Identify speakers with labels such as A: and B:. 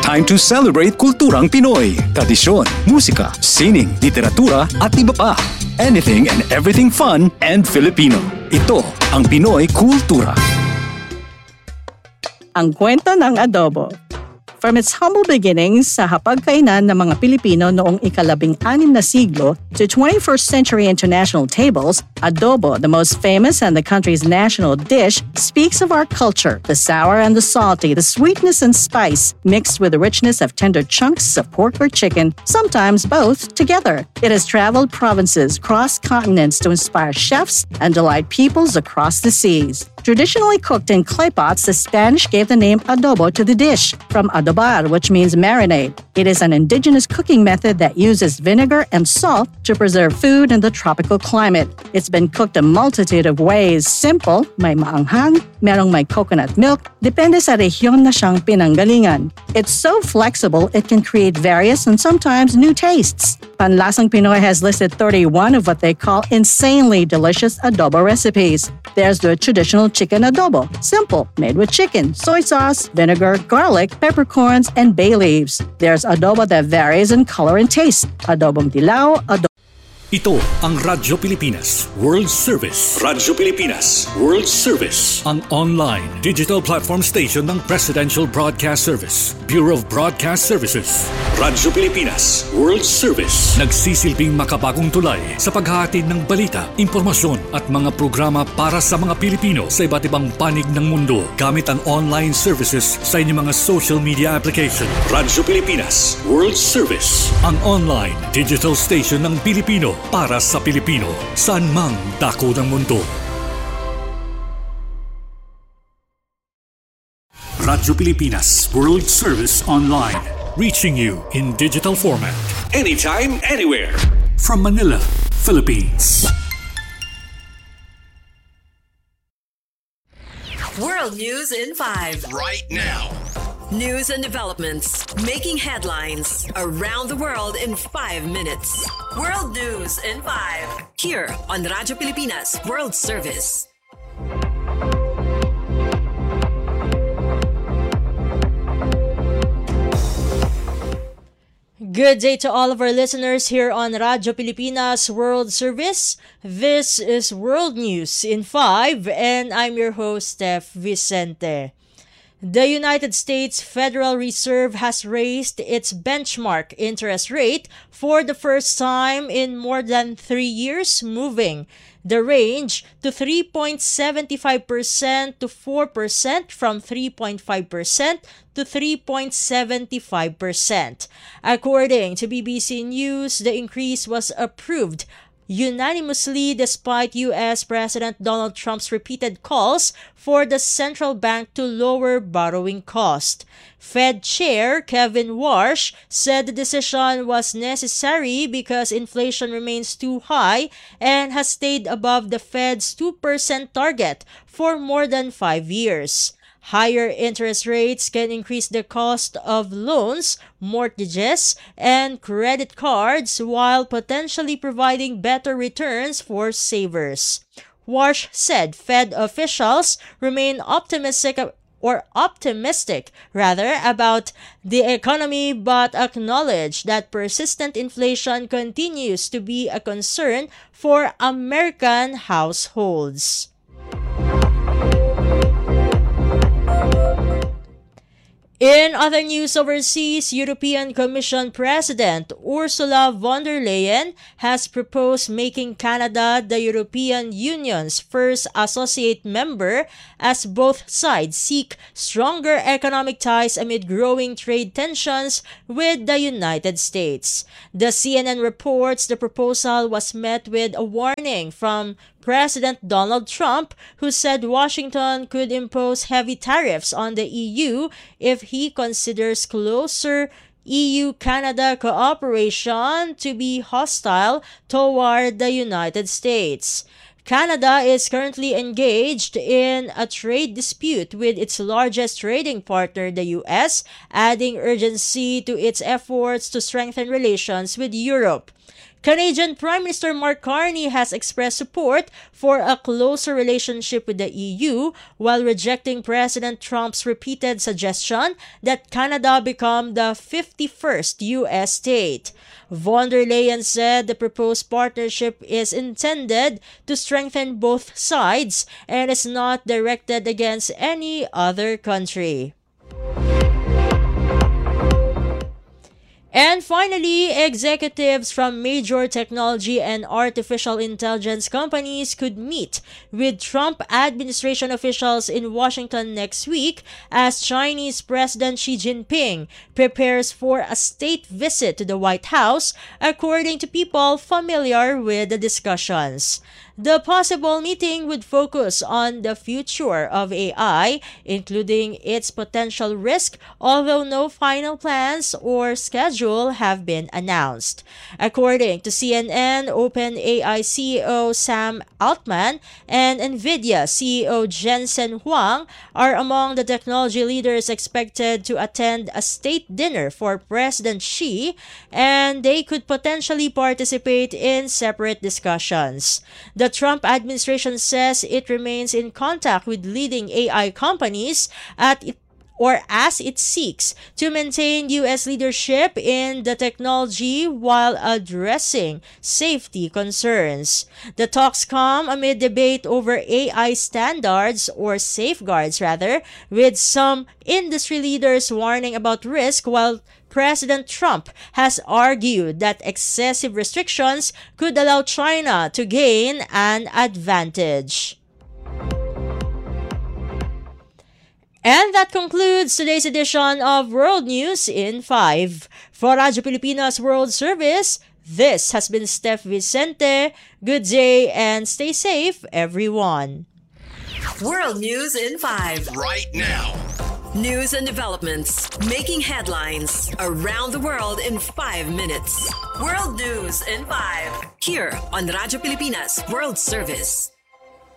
A: Time to celebrate kulturang Pinoy. Tradisyon, musika, sining, literatura at iba pa. Anything and everything fun and Filipino. Ito ang Pinoy Kultura.
B: Ang kwento ng adobo. From its humble beginnings sa hapagkainan ng mga Pilipino noong ika-16 na siglo to 21st century international tables, adobo, the most famous and the country's national dish, speaks of our culture, the sour and the salty, the sweetness and spice, mixed with the richness of tender chunks of pork or chicken, sometimes both together. It has traveled provinces, crossed continents to inspire chefs and delight peoples across the seas. Traditionally cooked in clay pots, the Spanish gave the name adobo to the dish, from adobar, which means marinade. It is an indigenous cooking method that uses vinegar and salt to preserve food in the tropical climate. It's been cooked a multitude of ways. Simple, may maanghang, merong may coconut milk, depende sa rehiyon na siyang pinanggalingan. It's so flexible, it can create various and sometimes new tastes. Panlasang Pinoy has listed 31 of what they call insanely delicious adobo recipes. There's the traditional chicken adobo, simple, made with chicken, soy sauce, vinegar, garlic, peppercorns, and bay leaves. There's adobo that varies in color and taste. Adobong dilaw,
C: Ito ang Radyo Pilipinas World Service. Radyo Pilipinas World Service. Ang online digital platform station ng Presidential Broadcast Service, Bureau of Broadcast Services. Radyo Pilipinas World Service. Nagsisilbing makabagong tulay sa paghahatid ng balita, impormasyon at mga programa para sa mga Pilipino sa iba't ibang panig ng mundo gamit ang online services sa inyong mga social media application. Radyo Pilipinas World Service. Ang online digital station ng Pilipino para sa Pilipino, saan mang dako ng mundo. Radyo Pilipinas World Service Online, reaching you in digital format, anytime, anywhere. From Manila, Philippines.
D: World News in 5.
E: Right now.
D: News and developments making headlines around the world in 5 minutes. World News in 5. Here on Radyo Pilipinas World Service.
F: Good day to all of our listeners here on Radyo Pilipinas World Service. This is World News in 5 and I'm your host, Steph Vicente. The United States Federal Reserve has raised its benchmark interest rate for the first time in more than 3 years, moving the range to 3.75% to 4% from 3.5% to 3.75%. According to BBC News, the increase was approved unanimously despite U.S. President Donald Trump's repeated calls for the central bank to lower borrowing cost. Fed Chair Kevin Warsh said the decision was necessary because inflation remains too high and has stayed above the Fed's 2% target for more than 5 years. Higher interest rates can increase the cost of loans, mortgages, and credit cards while potentially providing better returns for savers. Warsh said Fed officials remain optimistic about the economy but acknowledge that persistent inflation continues to be a concern for American households. In other news overseas, European Commission President Ursula von der Leyen has proposed making Canada the European Union's first associate member as both sides seek stronger economic ties amid growing trade tensions with the United States. The CNN reports the proposal was met with a warning from President Donald Trump, who said Washington could impose heavy tariffs on the EU if he considers closer EU-Canada cooperation to be hostile toward the United States. Canada is currently engaged in a trade dispute with its largest trading partner, the US, adding urgency to its efforts to strengthen relations with Europe. Canadian Prime Minister Mark Carney has expressed support for a closer relationship with the EU while rejecting President Trump's repeated suggestion that Canada become the 51st U.S. state. Von der Leyen said the proposed partnership is intended to strengthen both sides and is not directed against any other country. And finally, executives from major technology and artificial intelligence companies could meet with Trump administration officials in Washington next week as Chinese President Xi Jinping prepares for a state visit to the White House, according to people familiar with the discussions. The possible meeting would focus on the future of AI, including its potential risk, although no final plans or schedule have been announced. According to CNN, OpenAI CEO Sam Altman and NVIDIA CEO Jensen Huang are among the technology leaders expected to attend a state dinner for President Xi, and they could potentially participate in separate discussions. The Trump administration says it remains in contact with leading AI companies as it seeks to maintain U.S. leadership in the technology while addressing safety concerns. The talks come amid debate over AI standards, or safeguards rather, with some industry leaders warning about risk, while President Trump has argued that excessive restrictions could allow China to gain an advantage. And that concludes today's edition of World News in 5. For Radyo Pilipinas World Service, this has been Steph Vicente. Good day and stay safe, everyone.
D: World News in 5.
E: Right now.
D: News and developments making headlines around the world in 5 minutes. World News in 5. Here on Radyo Pilipinas World Service.